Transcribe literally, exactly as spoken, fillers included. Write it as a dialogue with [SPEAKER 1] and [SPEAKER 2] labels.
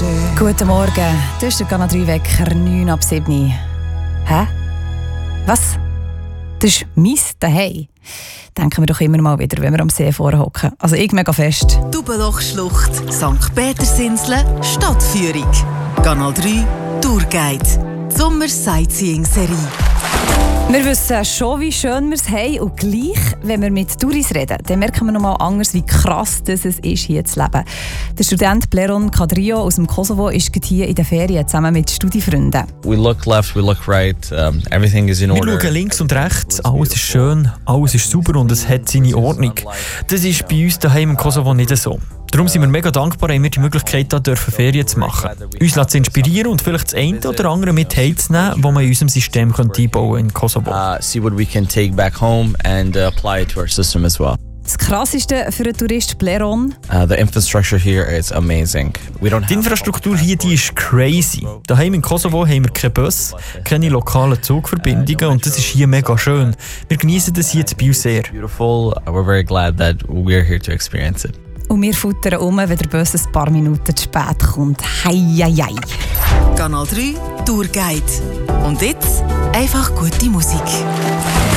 [SPEAKER 1] Guten Morgen, das ist der Kanal drei Wecker, neun ab sieben. Hä? Was? Das ist mein Zuhause. Denken wir doch immer mal wieder, wenn wir am See vorhocken. Also ich mega fest.
[SPEAKER 2] Dubenlochschlucht, Sankt Petersinsel, Stadtführung. Kanal drei Tourguide. Die Sommer-Sightseeing-Serie.
[SPEAKER 1] Wir wissen schon, wie schön wir es haben. Und gleich, wenn wir mit Touris reden, dann merken wir noch mal anders, wie krass das es ist, hier zu leben. Der Student Bleron Kadrio aus dem Kosovo ist hier in den Ferien zusammen mit Studiefreunden.
[SPEAKER 3] We look left, we look right, um, everything is in order.
[SPEAKER 4] Wir schauen links und rechts, alles ist schön, alles ist sauber und es hat seine Ordnung. Das ist bei uns daheim im Kosovo nicht so. Darum sind wir mega dankbar, dass wir die Möglichkeit haben, dürfen Ferien zu machen. Uns lässt es inspirieren und vielleicht das eine oder andere mit heimzunehmen, das man in unserem System einbauen in Kosovo.
[SPEAKER 3] Uh, see what we can take back home and uh, apply it to our system as well.
[SPEAKER 1] Das Krasseste für einen Tourist Bleron.
[SPEAKER 3] Uh, the infrastructure here is amazing. We don't
[SPEAKER 4] die Infrastruktur hier die ist crazy. Daheim in Kosovo haben wir keinen Bus, keine lokalen Zugverbindungen und das ist hier mega schön. Wir genießen das hier bei uns sehr.
[SPEAKER 3] Beautiful. We're very glad that we're here to experience it.
[SPEAKER 1] Und wir futtern um, wenn der Bus ein paar Minuten zu spät kommt. Hei, hei, hei.
[SPEAKER 2] Kanal drei Tourguide. Und jetzt einfach gute Musik.